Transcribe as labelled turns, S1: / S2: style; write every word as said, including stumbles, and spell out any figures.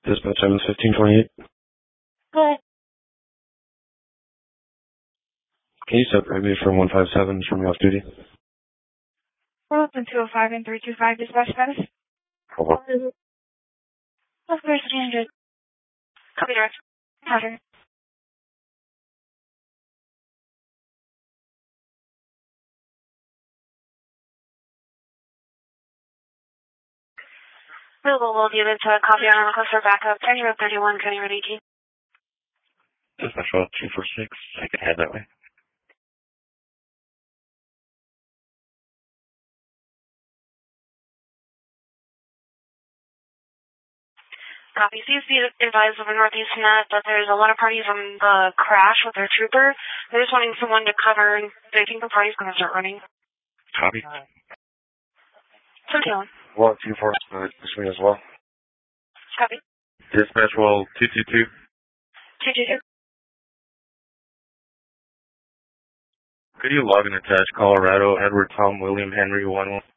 S1: Dispatch Evans fifteen twenty-eight.
S2: Go ahead.
S1: Can you separate me from one five seven from off duty?
S2: We're open two oh five and three two five dispatch status.
S1: Hold on.
S2: Of course, three hundred. Copy direct. Roger. Available will be able to copy on a request for backup. Turn your thirty-one, County Road eighteen.
S1: Dispatch well two four six. I can head that way.
S2: Copy. Please be advised over Northeast Net that there's a lot of parties on the crash with their trooper. They're just wanting someone to cover, and they think the party's going to start running.
S1: Copy.
S2: seventy-one.
S1: Well, two four uh, this way as well.
S2: Copy.
S1: Dispatch well two two two.
S2: two two two.
S1: Could you log and attach Colorado Edward Tom William Henry one one?